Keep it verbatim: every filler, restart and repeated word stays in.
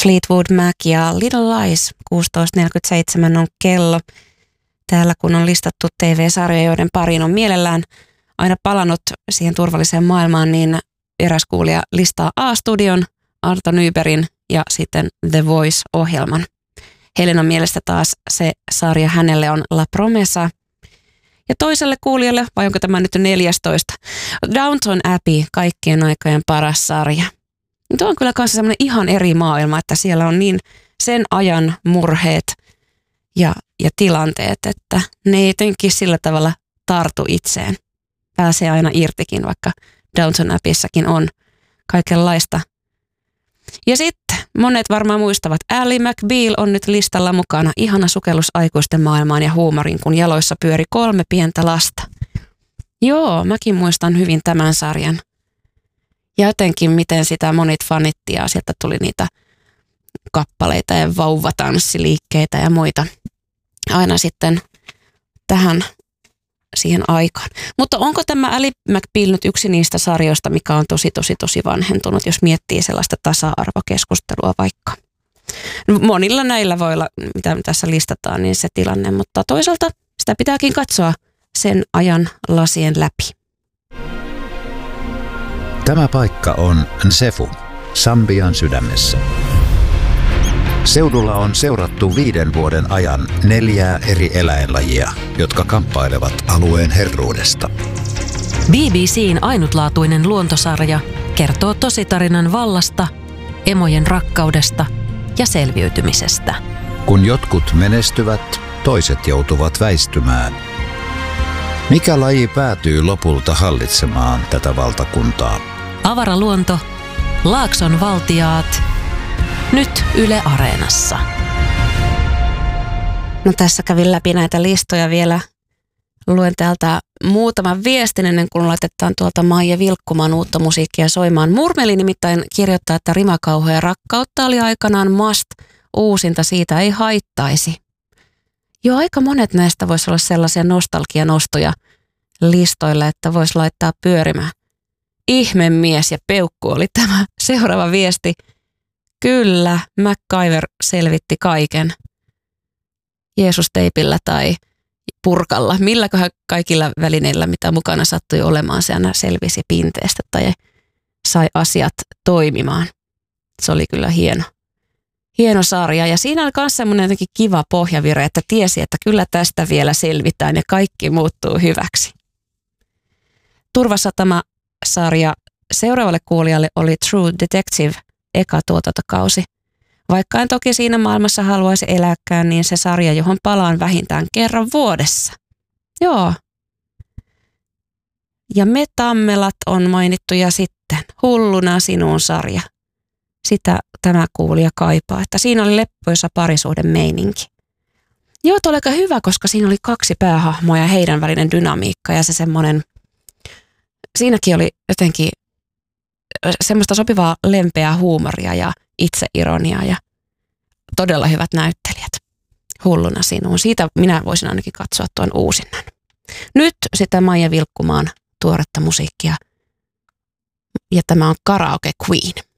Fleetwood Mac ja Little Lies. kuusitoista neljäkymmentäseitsemän on kello. Täällä kun on listattu T V-sarjoja, joiden pariin on mielellään aina palannut siihen turvalliseen maailmaan, niin eräs kuulija listaa A-studion, Arto Nybergin ja sitten The Voice-ohjelman. Helenan mielestä taas se sarja hänelle on La Promesa. Ja toiselle kuulijalle, vai onko tämä nyt neljästoista, Downton Abbey, kaikkien aikojen paras sarja. Tuo on kyllä kanssa semmoinen ihan eri maailma, että siellä on niin sen ajan murheet ja, ja tilanteet, että ne ei jotenkin sillä tavalla tartu itseen. Pääsee aina irtikin, vaikka Downton Abbeyssäkin on kaikenlaista. Ja sitten monet varmaan muistavat, Ally McBeal on nyt listalla mukana. Ihana sukellus aikuisten maailmaan ja huumorin, kun jaloissa pyöri kolme pientä lasta. Joo, mäkin muistan hyvin tämän sarjan. Ja jotenkin miten sitä monit fanitti ja sieltä tuli niitä kappaleita ja vauvatanssiliikkeitä ja muita. Aina sitten tähän siihen aikaan. Mutta onko tämä Ally McBeal nyt yksi niistä sarjoista, mikä on tosi, tosi, tosi vanhentunut, jos miettii sellaista tasa-arvokeskustelua vaikka? Monilla näillä voi olla, mitä tässä listataan, niin se tilanne, mutta toisaalta sitä pitääkin katsoa sen ajan lasien läpi. Tämä paikka on Nsefu, Sambian sydämessä. Seudulla on seurattu viiden vuoden ajan neljää eri eläinlajia, jotka kamppailevat alueen herruudesta. B B C:n ainutlaatuinen luontosarja kertoo tositarinan vallasta, emojen rakkaudesta ja selviytymisestä. Kun jotkut menestyvät, toiset joutuvat väistymään. Mikä laji päätyy lopulta hallitsemaan tätä valtakuntaa? Avaraluonto, Laakson valtiaat, nyt Yle Areenassa. No tässä kävin läpi näitä listoja vielä. Luen täältä muutaman viestin ennen kuin laitetaan tuolta Maija Vilkkumaan uutta musiikkia soimaan. Murmeli nimittäin kirjoittaa, että Rimakauhoja ja rakkautta oli aikanaan must. Uusinta siitä ei haittaisi. Joo, aika monet näistä voisi olla sellaisia nostalgianostoja listoille, että voisi laittaa pyörimään. Ihmemies ja peukku oli tämä seuraava viesti. Kyllä, MacGyver selvitti kaiken. Jeesus-teipillä tai purkalla. Milläköhän kaikilla välineillä, mitä mukana sattui olemaan, se aina selvisi pinteestä tai sai asiat toimimaan. Se oli kyllä hieno. Hieno sarja. Ja siinä oli myös semmoinen jotenkin kiva pohjavire, että tiesi, että kyllä tästä vielä selvitään ja kaikki muuttuu hyväksi. Turvasatama-sarja seuraavalle kuulijalle oli True Detective, eka tuotantokausi. Vaikka en toki siinä maailmassa haluaisi elääkään, niin se sarja, johon palaan vähintään kerran vuodessa. Joo. Ja Me Tammelat on mainittu ja sitten Hulluna sinuun sarja. Sitä tämä kuulija kaipaa, että siinä oli leppoisa parisuhden meininki. Joo, tuo oli aika hyvä, koska siinä oli kaksi päähahmoa ja heidän välinen dynamiikka ja se semmoinen, siinäkin oli jotenkin semmoista sopivaa lempeää huumoria ja itseironiaa ja todella hyvät näyttelijät. Hulluna sinuun. Siitä minä voisin ainakin katsoa tuon uusinnan. Nyt sitä Maija Vilkkumaan tuoretta musiikkia ja tämä on Karaoke Queen.